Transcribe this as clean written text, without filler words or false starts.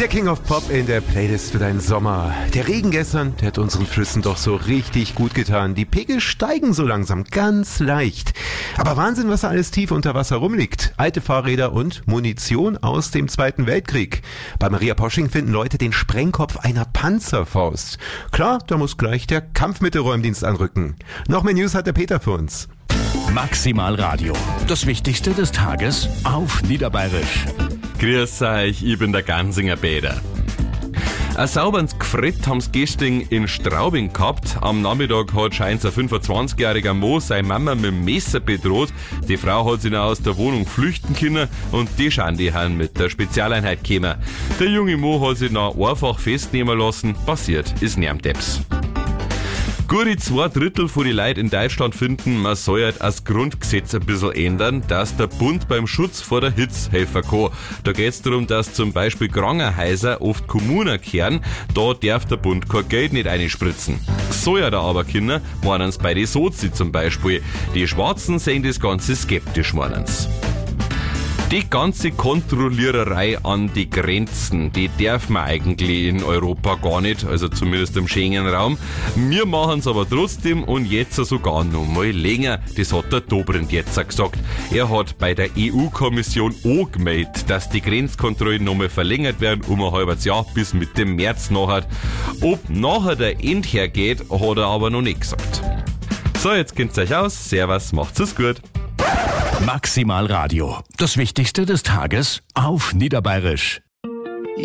Der King of Pop in der Playlist für deinen Sommer. Der Regen gestern, der hat unseren Flüssen doch so richtig gut getan. Die Pegel steigen so langsam, ganz leicht. Aber Wahnsinn, was da alles tief unter Wasser rumliegt. Alte Fahrräder und Munition aus dem Zweiten Weltkrieg. Bei Maria Posching finden Leute den Sprengkopf einer Panzerfaust. Klar, da muss gleich der Kampfmittelräumdienst anrücken. Noch mehr News hat der Peter für uns. Maximal Radio. Das Wichtigste des Tages auf Niederbayerisch. Grüß euch, ich bin der Gansinger Peter. Ein sauberes Gefrett haben's gestern in Straubing gehabt. Am Nachmittag hat scheint's ein 25-jähriger Mo seine Mama mit dem Messer bedroht. Die Frau hat sich noch aus der Wohnung flüchten können und die Schandi haben mit der Spezialeinheit gekommen. Der junge Mo hat sich noch einfach festnehmen lassen. Passiert ist niemandem. Gute 2/3 von den Leuten in Deutschland finden, man soll halt das Grundgesetz ein bisschen ändern, dass der Bund beim Schutz vor der Hitze helfen kann. Da geht's darum, dass zum Beispiel Krankenhäuser oft Kommunen kehren, da darf der Bund kein Geld nicht einspritzen. Soll ja da aber Kinder, meinen's bei den Sozi zum Beispiel. Die Schwarzen sehen das Ganze skeptisch, meinen's. Die ganze Kontrolliererei an die Grenzen, die darf man eigentlich in Europa gar nicht, also zumindest im Schengen-Raum. Wir machen's aber trotzdem und jetzt sogar noch mal länger. Das hat der Dobrindt jetzt gesagt. Er hat bei der EU-Kommission angemeldet, dass die Grenzkontrollen noch mal verlängert werden um ein halbes Jahr bis Mitte März nachher. Ob nachher der End hergeht, hat er aber noch nicht gesagt. So, jetzt kennt's euch aus. Servus, macht's es gut. Maximal Radio. Das Wichtigste des Tages auf Niederbayerisch.